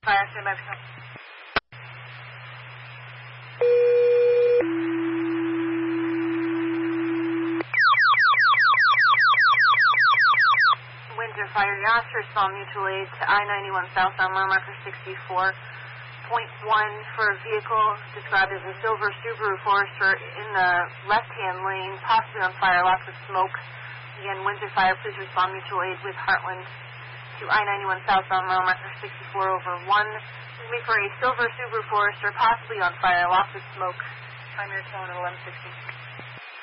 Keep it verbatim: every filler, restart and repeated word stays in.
Fire, stand by for help. Windsor Fire, you're asked to respond mutual aid to I ninety-one southbound mile marker sixty-four point one for a vehicle described as a silver Subaru Forester in the left-hand lane, possibly on fire, lots of smoke. Again, Windsor Fire, please respond mutual aid with Heartland to I ninety-one southbound mile marker sixty-four over one. Excuse me, for a silver Subaru Forester, possibly on fire, lots of smoke. Primary tone at eleven sixteen.